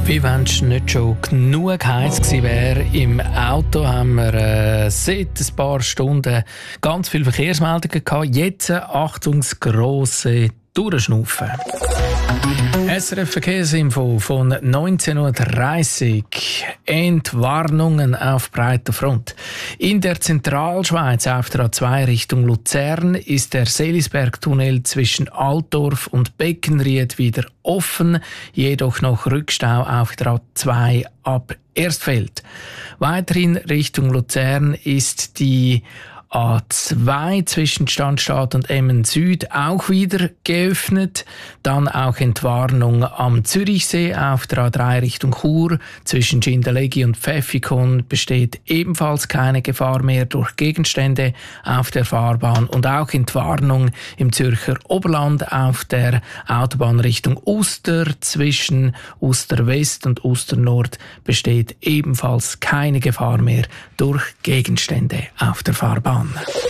Wie wenn es nicht schon genug heiß gewesen wäre im Auto, haben wir seit ein paar Stunden ganz viele Verkehrsmeldungen gehabt. Jetzt Achtung, das grosse Durchschnaufen. SRF Verkehrsinfo von 19.30 Uhr. Entwarnungen auf breiter Front. In der Zentralschweiz auf der A2 Richtung Luzern ist der Selisbergtunnel zwischen Altdorf und Beckenried wieder offen, jedoch noch Rückstau auf der A2 ab Erstfeld. Weiterhin Richtung Luzern ist die A2 zwischen Standstadt und Emmen Süd auch wieder geöffnet. Dann auch Entwarnung am Zürichsee auf der A3 Richtung Chur. Zwischen Schindellegi und Pfäffikon besteht ebenfalls keine Gefahr mehr durch Gegenstände auf der Fahrbahn. Und auch Entwarnung im Zürcher Oberland auf der Autobahn Richtung Uster. Zwischen Uster West und Uster Nord besteht ebenfalls keine Gefahr mehr durch Gegenstände auf der Fahrbahn.